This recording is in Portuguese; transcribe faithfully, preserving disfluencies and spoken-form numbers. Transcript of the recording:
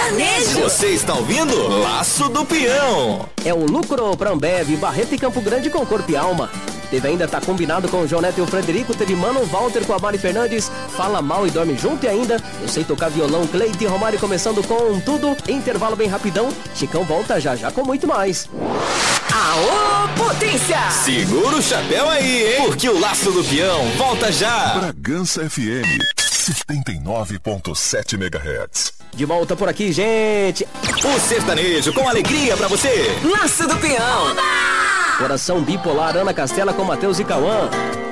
Sertanejo. Você está ouvindo Laço do Peão. É o lucro pra Ambev, Barreto e Campo Grande com corpo e alma. Teve ainda Tá Combinado com o João Neto e o Frederico. Teve Mano Walter com a Mari Fernandes. Fala Mal e Dorme Junto. E ainda Eu Sei Tocar Violão, Cleide e Romário começando com tudo. Intervalo bem rapidão. Chicão volta já já com muito mais. Aô, potência! Segura o chapéu aí, hein? Porque o Laço do Peão volta já. Bragança F M setenta e nove ponto sete megahertz. De volta por aqui, gente. O sertanejo com alegria pra você. Laço do Peão. Coração Bipolar, Ana Castela com Matheus e Cauã.